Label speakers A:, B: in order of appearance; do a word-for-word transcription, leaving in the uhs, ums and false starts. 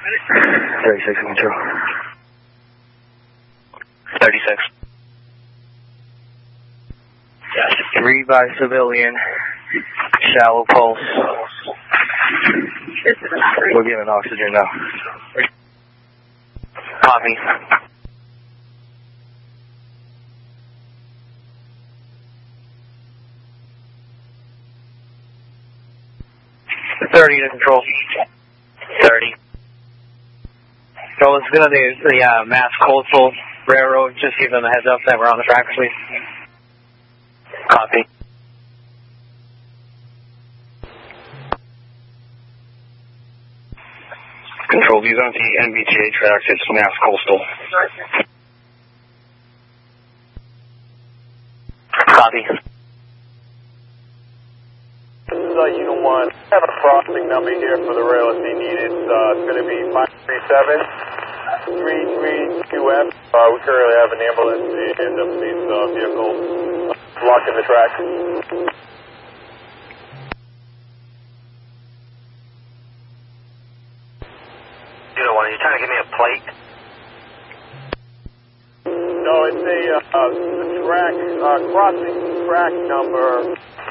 A: thirty-six control.
B: thirty-six.
A: Yes, three by civilian, shallow pulse. We're giving oxygen now.
B: Copy.
A: thirty to control.
B: thirty.
A: So it's going to be the uh, Mass Coastal Railroad. Just give them a heads up that we're on the track, please.
B: Copy.
C: Control, these aren't the N B T A tracks, it's Mass Coastal.
B: Copy.
D: This is uh, Unit one. I have a crossing number here for the rail if they need it. Uh, it's going to be five three seven, three three two F. Uh, we currently have an ambulance and a police uh, vehicle blocking the track.
B: Unit one, are you trying to give me a plate?
D: No, it's a uh, uh, track, uh, crossing track number